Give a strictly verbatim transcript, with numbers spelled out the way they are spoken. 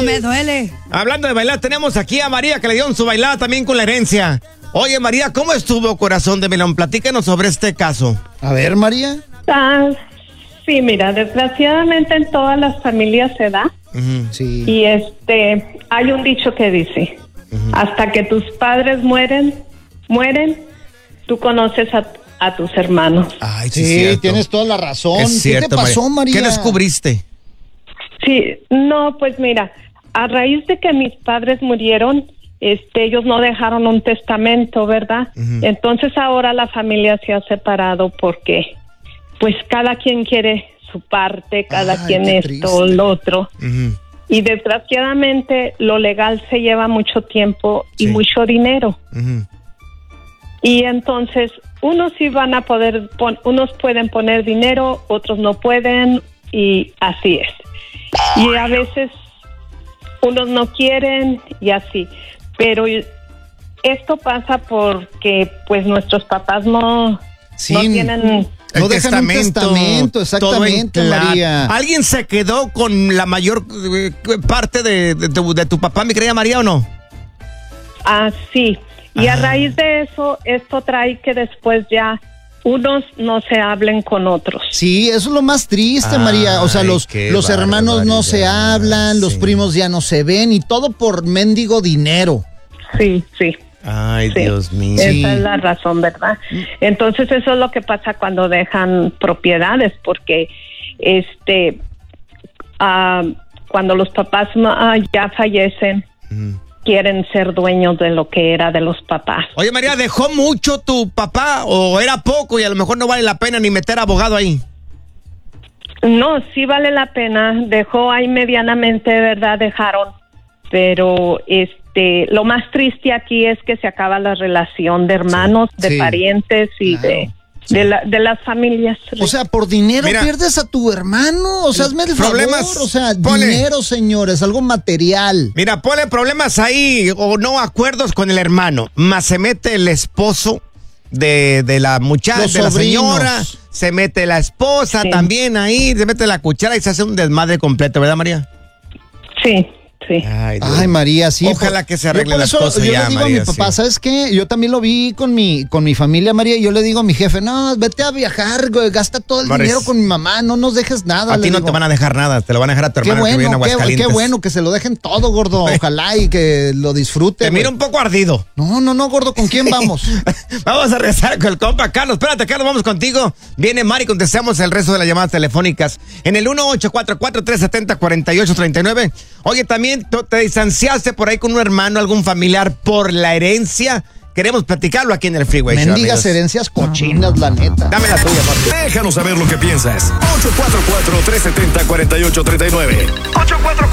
me duele. Hablando de bailar, tenemos aquí a María que le dio su bailada también con la herencia. Oye, María, ¿cómo estuvo, corazón de melón? Platícanos sobre este caso. A ver, María. Ah, sí, mira, desgraciadamente en todas las familias se da. Uh-huh. Sí. Y este, hay un dicho que dice, uh-huh. hasta que tus padres mueren, mueren, tú conoces a, a tus hermanos. Ay, sí, Sí, cierto. tienes toda la razón. Es cierto, ¿Qué te pasó, María? ¿Qué descubriste? Sí, no, pues mira, a raíz de que mis padres murieron, este, ellos no dejaron un testamento, ¿verdad? Uh-huh. Entonces ahora la familia se ha separado porque, pues cada quien quiere su parte, cada Ay, quien qué esto, triste. lo otro. Uh-huh. Y desgraciadamente lo legal se lleva mucho tiempo y Sí. mucho dinero. Uh-huh. Y entonces unos sí van a poder, pon- unos pueden poner dinero, otros no pueden y así es. Y a veces unos no quieren y así. Pero esto pasa porque pues nuestros papás no, Sí. no tienen... No dejan un testamento, exactamente, todo en claro. María. ¿Alguien se quedó con la mayor eh, parte de, de, de, de tu papá, mi querida María, o no? Así. Y Ah. a raíz de eso, esto trae que después ya unos no se hablen con otros. Sí, eso es lo más triste, Ay, María. O sea, los, qué los hermanos no se barbaridad, hablan, los sí. primos ya no se ven y todo por mendigo dinero. Sí, sí. Ay, Sí. Dios mío. Esa Sí. es la razón, ¿verdad? Entonces eso es lo que pasa cuando dejan propiedades, porque este ah, cuando los papás ah, ya fallecen, Ujú. quieren ser dueños de lo que era de los papás. Oye, María, ¿dejó mucho tu papá o era poco y a lo mejor no vale la pena ni meter abogado ahí? No, sí vale la pena. Dejó ahí medianamente, ¿verdad? Dejaron, pero este, lo más triste aquí es que se acaba la relación de hermanos, Sí. de Sí. parientes y Claro. de de, la, de las familias. O sea, por dinero Mira, pierdes a tu hermano. O sea, hazme el problemas, favor. O sea, ponle. dinero, señores, algo material. Mira, ponle problemas ahí o no acuerdos con el hermano, más se mete el esposo de, de la muchacha, Los de la sobrinos. señora, se mete la esposa Sí. también ahí, se mete la cuchara y se hace un desmadre completo, ¿verdad, María? Sí, sí. Ay, Ay, María, sí. Ojalá por- que se yo arreglen por las eso, cosas yo ya, le digo María, a mi papá, sí. ¿sabes qué? Yo también lo vi con mi, con mi familia, María, y yo le digo a mi jefe, no, vete a viajar, güey, gasta todo el Maris, dinero con mi mamá, no nos dejes nada. A le ti no digo. te van a dejar nada, te lo van a dejar a tu Qué hermano que vive en bueno, qué, Aguascalientes. qué bueno que se lo dejen todo, gordo. Ojalá y que lo disfrute. Te miro güey. un poco ardido. No, no, no, gordo, ¿con quién vamos? Vamos a rezar con el compa Carlos. Espérate, Carlos, vamos contigo. Viene Mari, contestamos el resto de las llamadas telefónicas en el uno ocho cuatro cuatro, tres siete cero, cuatro ocho tres nueve. Oye, también tú te distanciaste por ahí con un hermano, algún familiar por la herencia. Queremos platicarlo aquí en el Freeway Show, Mendigas amigos. herencias cochinas, la neta. Dame la tuya, papi. Déjanos saber lo que piensas. ocho cuatro cuatro, tres siete cero, cuatro ocho tres nueve. ocho cuatro cuatro